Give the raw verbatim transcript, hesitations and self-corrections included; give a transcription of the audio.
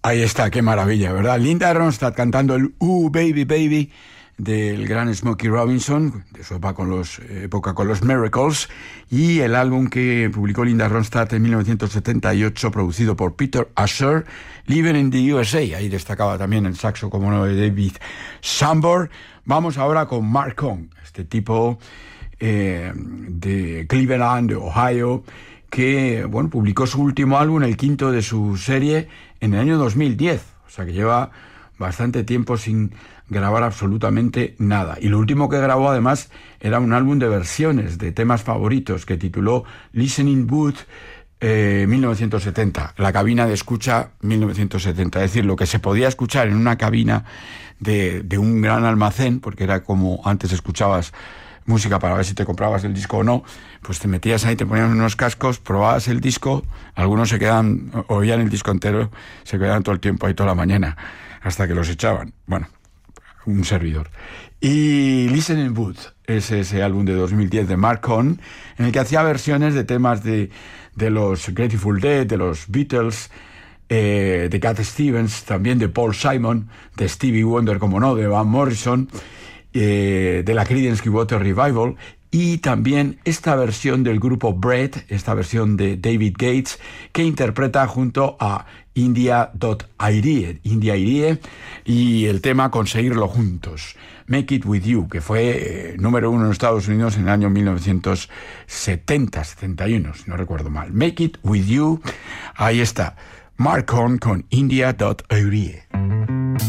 Ahí está, qué maravilla, ¿verdad? Linda Ronstadt cantando el "Ooh, Baby, Baby" del gran Smokey Robinson, de su época con los, época con los Miracles, y el álbum que publicó Linda Ronstadt en mil novecientos setenta y ocho, producido por Peter Asher, Living in the U S A. Ahí destacaba también el saxo, como no, de David Sambor. Vamos ahora con Mark Cohn, este tipo eh, de Cleveland, de Ohio, que bueno, publicó su último álbum, el quinto de su serie, en el año dos mil diez. O sea que lleva bastante tiempo sin grabar absolutamente nada. Y lo último que grabó, además, era un álbum de versiones de temas favoritos que tituló Listening Booth eh, mil novecientos setenta, la cabina de escucha mil novecientos setenta. Es decir, lo que se podía escuchar en una cabina de, de un gran almacén, porque era como antes escuchabas música para ver si te comprabas el disco o no, pues te metías ahí, te ponían unos cascos, probabas el disco, algunos se quedaban, oían el disco entero, se quedaban todo el tiempo ahí toda la mañana, hasta que los echaban. Bueno, un servidor. Y Listening Booth es ese álbum de dos mil diez de Mark Cohn, en el que hacía versiones de temas de, de los Grateful Dead, de los Beatles, eh, de Cat Stevens, también de Paul Simon, de Stevie Wonder, como no, de Van Morrison, eh, de la Creedence Clearwater Revival, y también esta versión del grupo Bread, esta versión de David Gates, que interpreta junto a India Arie, India Arie, y el tema Conseguirlo Juntos, Make It With You, que fue eh, número uno en Estados Unidos en el año mil novecientos setenta, setenta y uno, si no recuerdo mal. Make It With You, ahí está, Mark Cohn con India Arie.